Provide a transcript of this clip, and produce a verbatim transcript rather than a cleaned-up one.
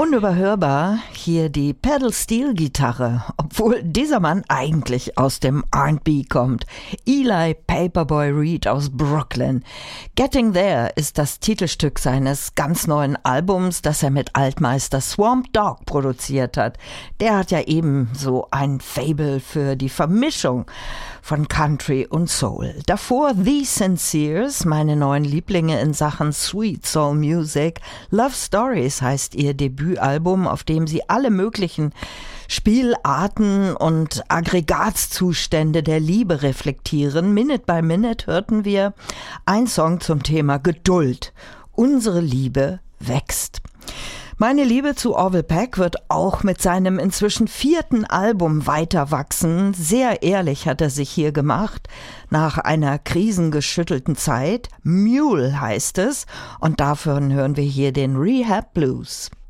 Unüberhörbar hier die Pedal-Steel-Gitarre, obwohl dieser Mann eigentlich aus dem R and B kommt. Eli Paperboy Reed aus Brooklyn. Getting There ist das Titelstück seines ganz neuen Albums, das er mit Altmeister Swamp Dogg produziert hat. Der hat ja ebenso ein Faible für die Vermischung von Country und Soul. Davor The Sinceres, meine neuen Lieblinge in Sachen Sweet Soul Music. Love Stories heißt ihr Debütalbum, auf dem sie alle möglichen Spielarten und Aggregatzustände der Liebe reflektieren. Minute by Minute hörten wir ein Song zum Thema Geduld. Unsere Liebe wächst. Meine Liebe zu Orville Peck wird auch mit seinem inzwischen vierten Album weiter wachsen. Sehr ehrlich hat er sich hier gemacht, nach einer krisengeschüttelten Zeit. Mule heißt es, und davon hören wir hier den Rehab Blues.